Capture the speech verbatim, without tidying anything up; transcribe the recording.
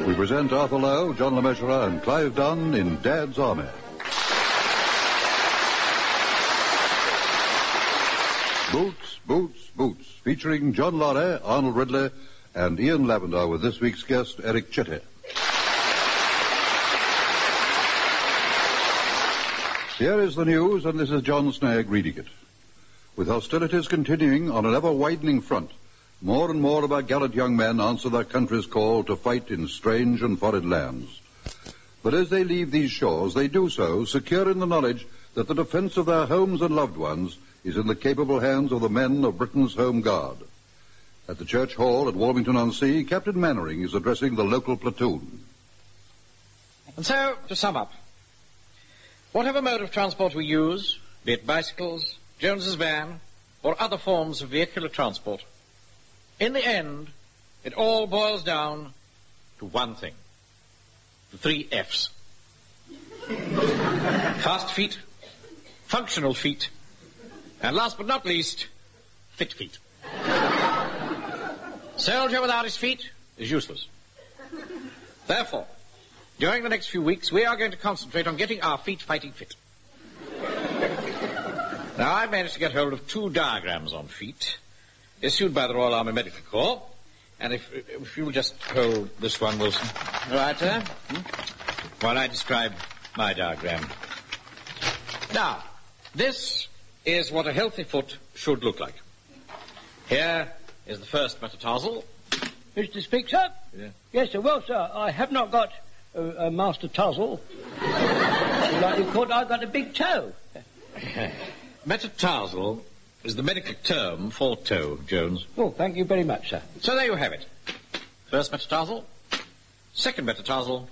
We present Arthur Lowe, John LeMessurier, and Clive Dunn in Dad's Army. Boots, Boots, Boots, featuring John Laurie, Arnold Ridley, and Ian Lavender with this week's guest, Eric Chitty. Here is the news, and this is John Snagg reading it. With hostilities continuing on an ever-widening front, more and more of our gallant young men answer their country's call to fight in strange and foreign lands. But as they leave these shores, they do so secure in the knowledge that the defense of their homes and loved ones is in the capable hands of the men of Britain's Home Guard. At the Church Hall at Warmington-on-Sea, Captain Mannering is addressing the local platoon. And so, to sum up, whatever mode of transport we use, be it bicycles, Jones's van, or other forms of vehicular transport, in the end, it all boils down to one thing. The three F's. Fast feet, functional feet, and last but not least, fit feet. Soldier without his feet is useless. Therefore, during the next few weeks, we are going to concentrate on getting our feet fighting fit. Now, I've managed to get hold of two diagrams on feet, issued by the Royal Army Medical Corps, and if, if you'll just hold this one, Wilson. All right, sir? Hmm? While I describe my diagram. Now, this is what a healthy foot should look like. Here is the first metatarsal. Wish to speak, sir? Yeah. Yes, sir. Well, sir, I have not got a, a master tarsal. Like you called, I've got a big toe. Metatarsal is the medical term for toe, Jones. Oh, thank you very much, sir. So there you have it. First metatarsal, second metatarsal,